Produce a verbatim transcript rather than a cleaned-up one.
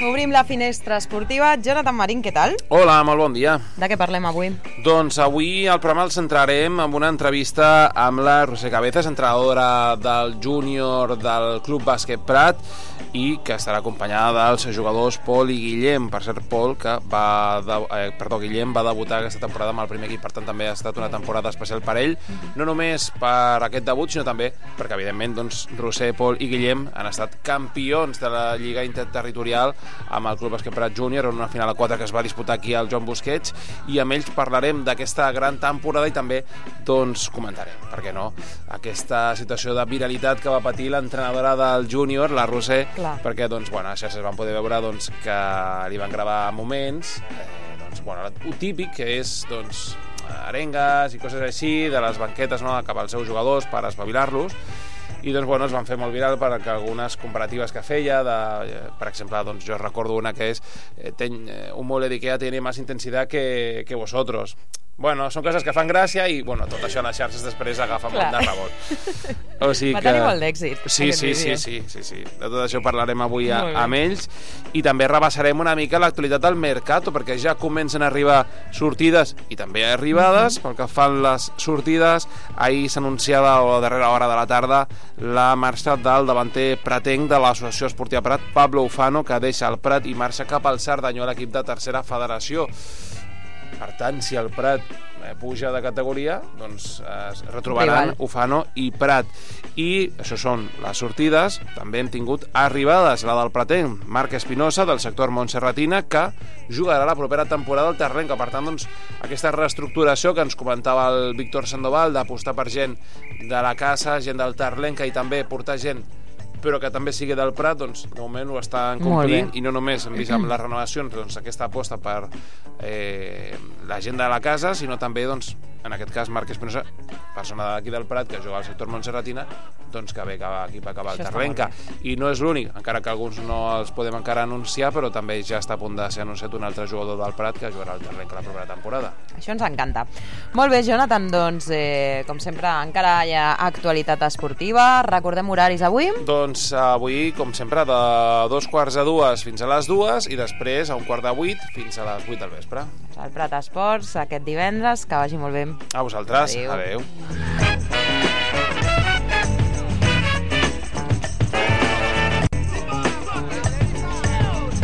Obrim la finestra esportiva. Jonathan Marín, què tal? Hola, molt bon dia. De què parlem avui? Doncs avui al programa el centrarem en una entrevista amb la Roser Cabezas, entrenadora del júnior del Club Bàsquet Prat, i que estarà acompanyada dels jugadors Pol i Guillem. Per cert, Pol, que va de, eh, perdó, Guillem va debutar aquesta temporada amb el primer equip, per tant també ha estat una temporada especial per ell, no només per aquest debut, sinó també perquè, evidentment, doncs, Roser, Pol i Guillem han estat campions de la Lliga Interterritorial amb el Club Bàsquet Prat Júnior en una final a quatre que es va disputar aquí al Joan Busquets, i amb ells parlarem d'aquesta gran temporada i també, doncs, comentarem, per què no, aquesta situació de viralitat que va patir l'entrenadora del júnior, la Roser, Clar. perquè, doncs, bueno, a xarxes van poder veure, doncs, que li van gravar moments, eh, doncs, bueno, el típic que és, doncs, arengues i coses així, de les banquetes, no?, cap als seus jugadors per espavilar-los, i doncs, bueno, es van fer molt viral perquè algunes comparatives que feia, de, per exemple, doncs, jo recordo una que és eh, ten, eh, un mueble d'Ikea tiene más intensidad que, que vosotros. Bueno, són coses que fan gràcia i, bueno, tot això a les xarxes després agafa Clar. molt de rebot. O sigui Va que... tenir molt d'èxit. Sí, sí, sí, sí, sí, sí. De tot això parlarem avui a, amb ells, i també rebassarem una mica l'actualitat del Mercato, perquè ja comencen a arribar sortides i també arribades. Pel que fan les sortides, ahir s'anunciava a la darrera hora de la tarda la marxa del davanter pratenc de l'Associació Esportiva Prat, Pablo Ufano, que deixa el Prat i marxa cap al Cerdanyola, l'equip de tercera federació. Per tant, si el Prat eh, puja de categoria, doncs eh, es retrobaran Rival. Ufano i Prat. I això són les sortides. També hem tingut arribades, la del pratenc Marc Espinosa, del sector Montserratina, que jugarà la propera temporada al Terlenca. Per tant, doncs, aquesta reestructuració que ens comentava el Víctor Sandoval, d'apostar per gent de la casa, gent del Terlenca, i també portar gent però que també sigui del Prat, doncs de moment ho estan complint, i no només hem vist amb les renovacions, doncs, aquesta aposta per eh, la gent de la casa, sinó també, doncs, en aquest cas Marc Espinosa, persona d'aquí del Prat que juga al sector Montserratina, doncs que ve aquí per acabar el Terlenca. I no és l'únic, encara que alguns no els podem encara anunciar, però també ja està a punt de ser anunciat un altre jugador del Prat que jugarà al Terlenca la propera temporada. Això ens encanta. Molt bé, Jonathan, doncs, eh, com sempre, encara hi ha actualitat esportiva. Recordem horaris avui? Doncs avui, com sempre, de dos quarts a dues fins a les dues, i després a un quart de vuit fins a les vuit del vespre. El Prat Esports, aquest divendres, que vagi molt bé. A vosaltres. Adéu. Adéu.